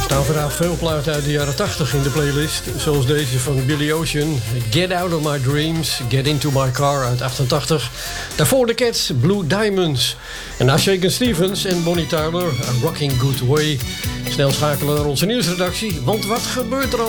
staan vandaag veel platen uit de jaren 80 in de playlist. Zoals deze van Billy Ocean, Get Out of My Dreams, Get Into My Car uit 88. Daarvoor de Cats, Blue Diamonds. En na Shakin' Stevens en Bonnie Tyler, A Rocking Good Way. Snel schakelen naar onze nieuwsredactie, want wat gebeurt er al?